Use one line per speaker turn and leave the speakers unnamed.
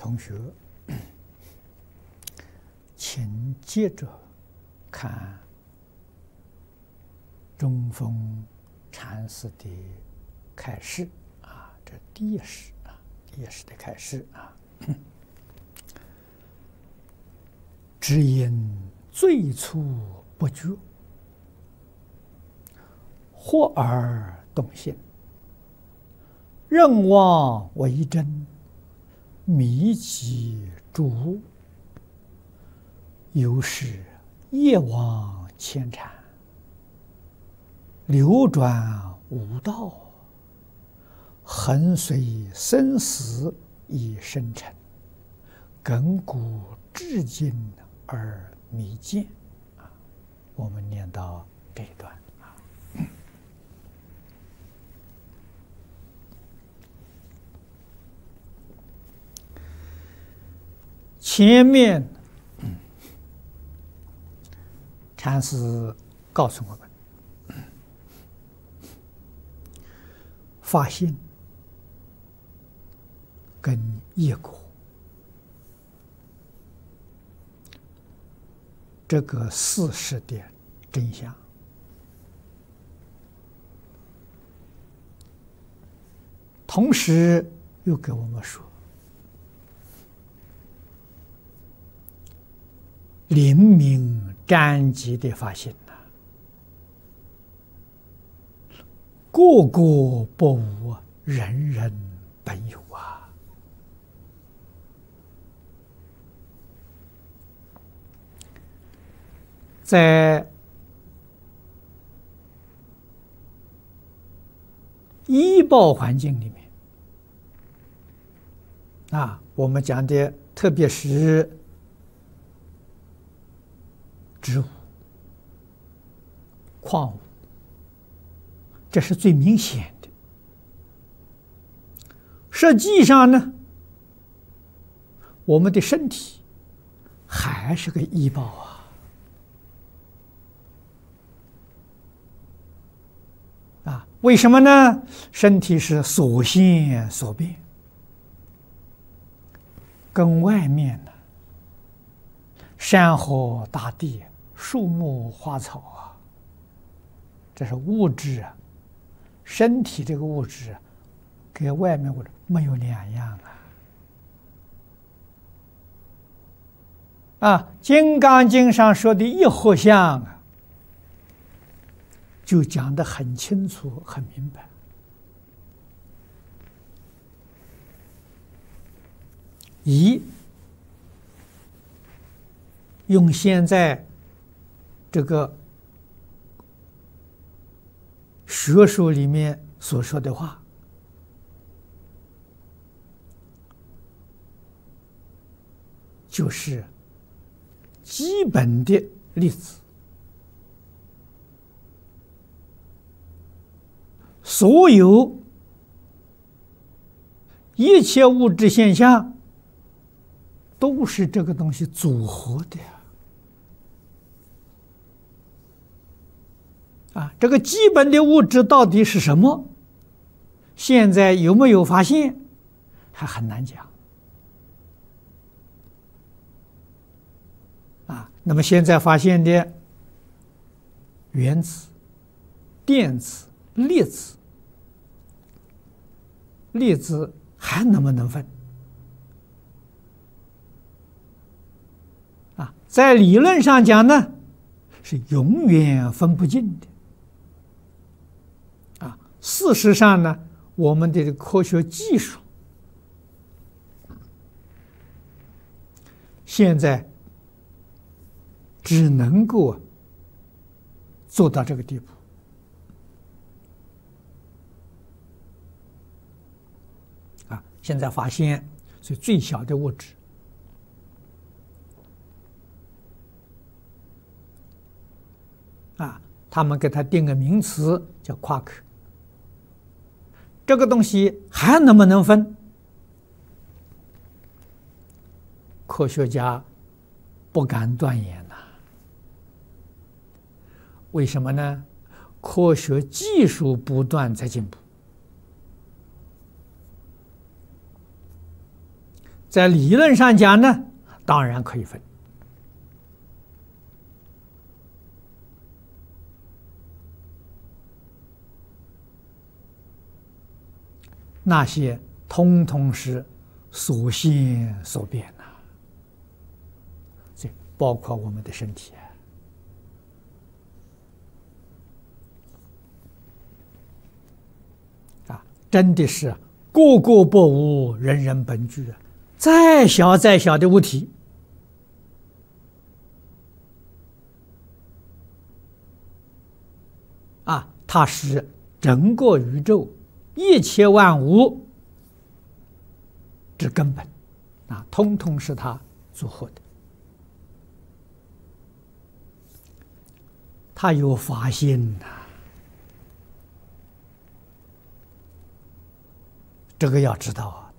同学，请接着看中峰禅师的开示啊，这第一世啊，第一世的开示啊。只因最初不觉，惑而动心，任妄为真，迷其诸物，由是业往牵缠，流转无道，恒随生死以生成，亘古至今而弥见。我们念到这一段啊。前面禅师告诉我们，发心跟业果这个事实的真相，同时又给我们说，灵明瞻极的发心呐，个个不无，人人本有啊。在医报环境里面啊，我们讲的特别是植物、矿物，这是最明显的。实际上呢，我们的身体还是个医报啊。为什么呢？身体是所现所变，跟外面呢，山河大地、树木花草啊，这是物质啊，身体这个物质啊，跟外面物质没有两样啊。《金刚经》上说的一合相啊，就讲得很清楚、很明白。用现在这个学术里面所说的话，就是基本的粒子。所有一切物质现象都是这个东西组合的啊！这个基本的物质到底是什么？现在有没有发现？还很难讲啊！那么现在发现的原子、电子、粒子。粒子还能不能分啊？在理论上讲呢，是永远分不尽的啊。事实上呢，我们的科学技术现在只能够做到这个地步。现在发现是最小的物质啊，他们给它定个名词叫夸克。这个东西还能不能分？科学家不敢断言呐。为什么呢？科学技术不断在进步。 在理论上讲呢，当然可以分。那些通通是所现所变呐，这包括我们的身体啊，真的是个个不无，人人本具啊！再小再小的物体啊，它是整个宇宙一切万物之根本啊，通通是它组合的。它有法性呐，这个要知道啊，